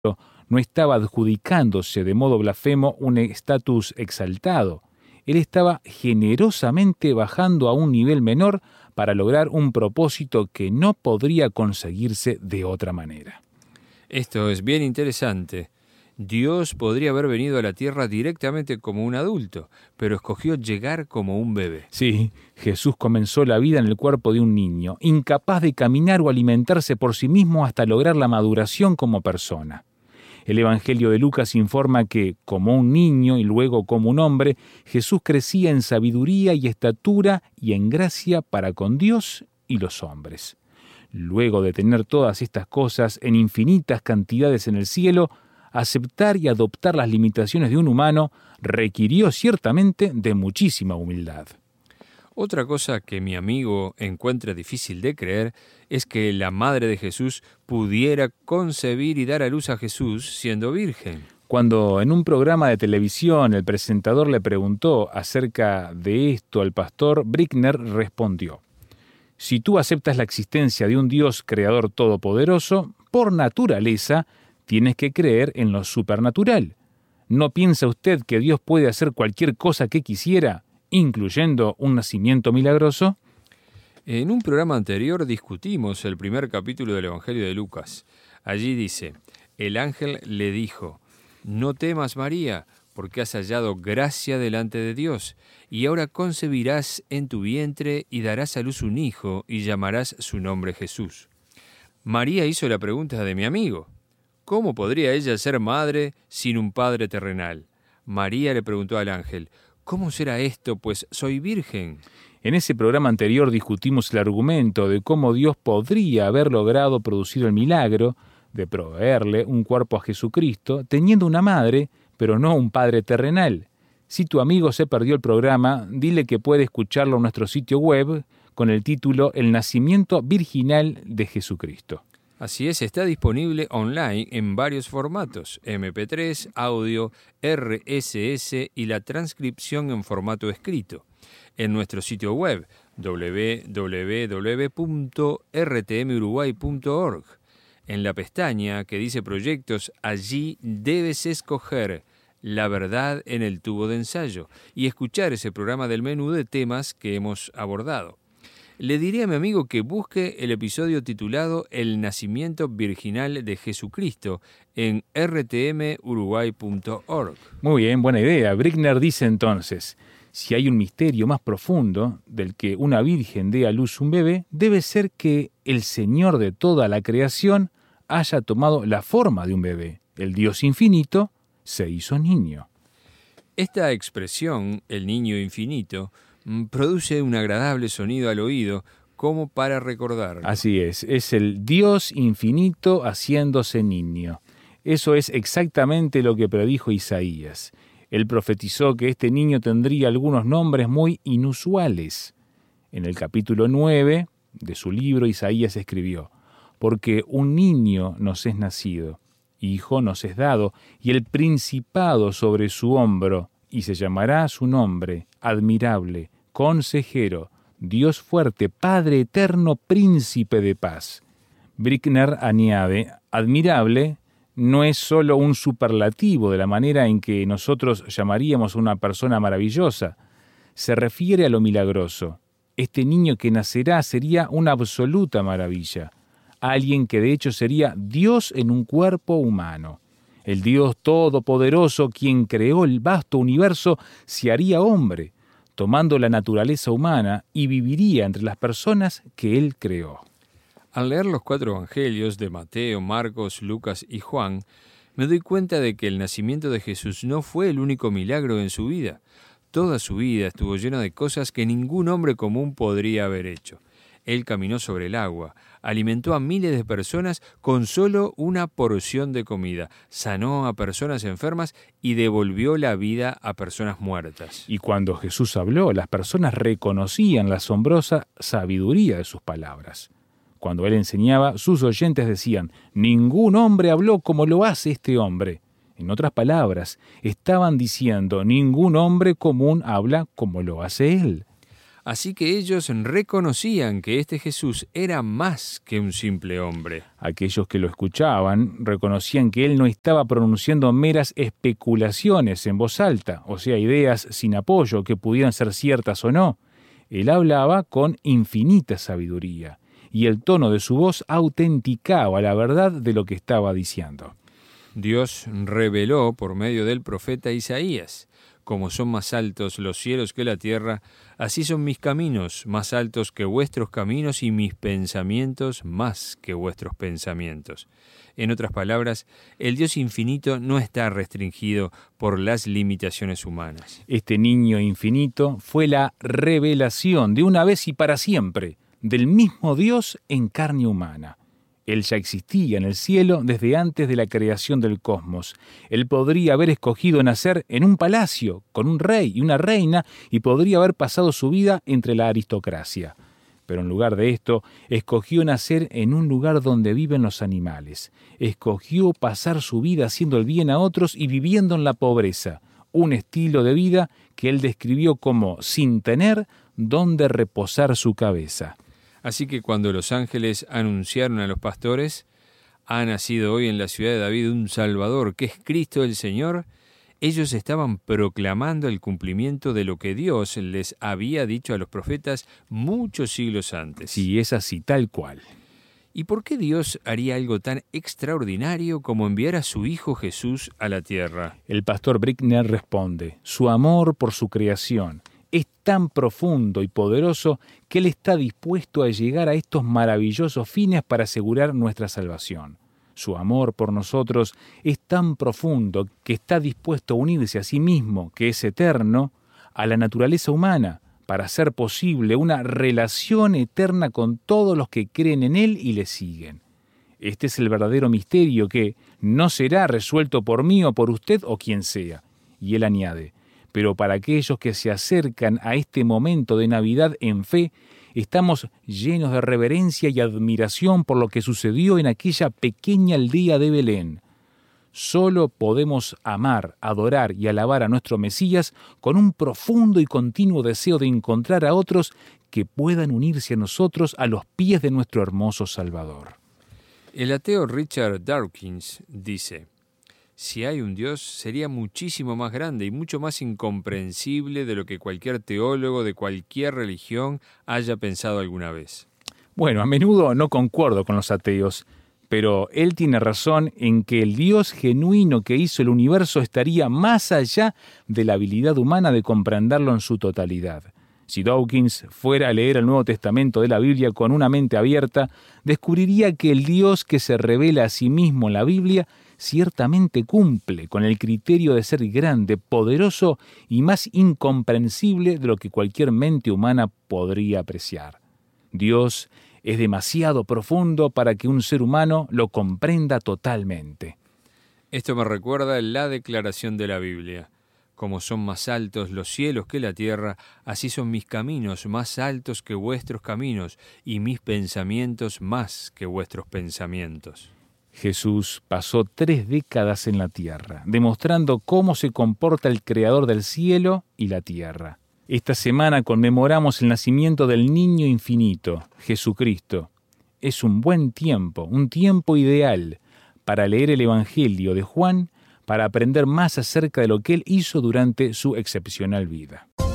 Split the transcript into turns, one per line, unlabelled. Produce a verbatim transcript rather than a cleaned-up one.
no estaba adjudicándose de modo blasfemo un estatus exaltado. Él estaba generosamente bajando a un nivel menor para lograr un propósito que no podría conseguirse de otra manera.
Esto es bien interesante. Dios podría haber venido a la tierra directamente como un adulto, pero escogió llegar como un bebé.
Sí, Jesús comenzó la vida en el cuerpo de un niño, incapaz de caminar o alimentarse por sí mismo hasta lograr la maduración como persona. El Evangelio de Lucas informa que, como un niño y luego como un hombre, Jesús crecía en sabiduría y estatura y en gracia para con Dios y los hombres. Luego de tener todas estas cosas en infinitas cantidades en el cielo, aceptar y adoptar las limitaciones de un humano requirió ciertamente de muchísima humildad.
Otra cosa que mi amigo encuentra difícil de creer es que la madre de Jesús pudiera concebir y dar a luz a Jesús siendo virgen.
Cuando en un programa de televisión el presentador le preguntó acerca de esto al pastor, Brickner respondió: si tú aceptas la existencia de un Dios creador todopoderoso, por naturaleza tienes que creer en lo supernatural. ¿No piensa usted que Dios puede hacer cualquier cosa que quisiera, incluyendo un nacimiento milagroso?
En un programa anterior discutimos el primer capítulo del Evangelio de Lucas. Allí dice: el ángel le dijo: no temas, María, porque has hallado gracia delante de Dios, y ahora concebirás en tu vientre y darás a luz un hijo, y llamarás su nombre Jesús. María hizo la pregunta de mi amigo: ¿cómo podría ella ser madre sin un padre terrenal? María le preguntó al ángel: ¿cómo será esto, pues soy virgen?
En ese programa anterior discutimos el argumento de cómo Dios podría haber logrado producir el milagro de proveerle un cuerpo a Jesucristo, teniendo una madre, pero no un padre terrenal. Si tu amigo se perdió el programa, dile que puede escucharlo en nuestro sitio web con el título El nacimiento virginal de Jesucristo.
Así es, está disponible online en varios formatos: eme pe tres, audio, erre ese ese y la transcripción en formato escrito. En nuestro sitio web doble u doble u doble u punto erre te eme uruguay punto org. En la pestaña que dice Proyectos, allí debes escoger La verdad en el tubo de ensayo y escuchar ese programa del menú de temas que hemos abordado. Le diré a mi amigo que busque el episodio titulado El nacimiento virginal de Jesucristo en erre te eme uruguay punto org.
Muy bien, buena idea. Brickner dice entonces: si hay un misterio más profundo del que una virgen dé a luz un bebé, debe ser que el Señor de toda la creación haya tomado la forma de un bebé. El Dios infinito se hizo niño.
Esta expresión, el niño infinito, produce un agradable sonido al oído como para recordarlo.
Así es, es el Dios infinito haciéndose niño. Eso es exactamente lo que predijo Isaías. Él profetizó que este niño tendría algunos nombres muy inusuales. En el capítulo nueve de su libro, Isaías escribió: porque un niño nos es nacido, hijo nos es dado, y el principado sobre su hombro, y se llamará su nombre, admirable, consejero, Dios fuerte, Padre eterno, príncipe de paz. Brickner añade: admirable no es solo un superlativo de la manera en que nosotros llamaríamos a una persona maravillosa. Se refiere a lo milagroso. Este niño que nacerá sería una absoluta maravilla. Alguien que de hecho sería Dios en un cuerpo humano. El Dios todopoderoso, quien creó el vasto universo, se haría hombre, tomando la naturaleza humana y viviría entre las personas que Él creó.
Al leer los cuatro evangelios de Mateo, Marcos, Lucas y Juan, me doy cuenta de que el nacimiento de Jesús no fue el único milagro en su vida. Toda su vida estuvo llena de cosas que ningún hombre común podría haber hecho. Él caminó sobre el agua, alimentó a miles de personas con solo una porción de comida, sanó a personas enfermas y devolvió la vida a personas muertas.
Y cuando Jesús habló, las personas reconocían la asombrosa sabiduría de sus palabras. Cuando Él enseñaba, sus oyentes decían: ningún hombre habló como lo hace este hombre. En otras palabras, estaban diciendo: ningún hombre común habla como lo hace Él.
Así que ellos reconocían que este Jesús era más que un simple hombre.
Aquellos que lo escuchaban reconocían que él no estaba pronunciando meras especulaciones en voz alta, o sea, ideas sin apoyo que pudieran ser ciertas o no. Él hablaba con infinita sabiduría, y el tono de su voz autenticaba la verdad de lo que estaba diciendo.
Dios reveló por medio del profeta Isaías: como son más altos los cielos que la tierra, así son mis caminos más altos que vuestros caminos y mis pensamientos más que vuestros pensamientos. En otras palabras, el Dios infinito no está restringido por las limitaciones humanas.
Este niño infinito fue la revelación de una vez y para siempre del mismo Dios en carne humana. Él ya existía en el cielo desde antes de la creación del cosmos. Él podría haber escogido nacer en un palacio, con un rey y una reina, y podría haber pasado su vida entre la aristocracia. Pero en lugar de esto, escogió nacer en un lugar donde viven los animales. Escogió pasar su vida haciendo el bien a otros y viviendo en la pobreza, un estilo de vida que él describió como sin tener donde reposar su cabeza.
Así que cuando los ángeles anunciaron a los pastores: ha nacido hoy en la ciudad de David un Salvador, que es Cristo el Señor, ellos estaban proclamando el cumplimiento de lo que Dios les había dicho a los profetas muchos siglos antes.
Sí, es así, tal cual.
¿Y por qué Dios haría algo tan extraordinario como enviar a su Hijo Jesús a la tierra?
El pastor Brickner responde: su amor por su creación es tan profundo y poderoso que Él está dispuesto a llegar a estos maravillosos fines para asegurar nuestra salvación. Su amor por nosotros es tan profundo que está dispuesto a unirse a sí mismo, que es eterno, a la naturaleza humana, para hacer posible una relación eterna con todos los que creen en Él y le siguen. Este es el verdadero misterio que no será resuelto por mí o por usted o quien sea. Y Él añade: pero para aquellos que se acercan a este momento de Navidad en fe, estamos llenos de reverencia y admiración por lo que sucedió en aquella pequeña aldea de Belén. Solo podemos amar, adorar y alabar a nuestro Mesías con un profundo y continuo deseo de encontrar a otros que puedan unirse a nosotros a los pies de nuestro hermoso Salvador.
El ateo Richard Dawkins dice: si hay un Dios, sería muchísimo más grande y mucho más incomprensible de lo que cualquier teólogo de cualquier religión haya pensado alguna vez.
Bueno, a menudo no concuerdo con los ateos, pero él tiene razón en que el Dios genuino que hizo el universo estaría más allá de la habilidad humana de comprenderlo en su totalidad. Si Dawkins fuera a leer el Nuevo Testamento de la Biblia con una mente abierta, descubriría que el Dios que se revela a sí mismo en la Biblia ciertamente cumple con el criterio de ser grande, poderoso y más incomprensible de lo que cualquier mente humana podría apreciar. Dios es demasiado profundo para que un ser humano lo comprenda totalmente.
Esto me recuerda a la declaración de la Biblia: como son más altos los cielos que la tierra, así son mis caminos más altos que vuestros caminos, y mis pensamientos más que vuestros pensamientos.
Jesús pasó tres décadas en la tierra, demostrando cómo se comporta el Creador del cielo y la tierra. Esta semana conmemoramos el nacimiento del niño infinito, Jesucristo. Es un buen tiempo, un tiempo ideal para leer el Evangelio de Juan, para aprender más acerca de lo que Él hizo durante su excepcional vida.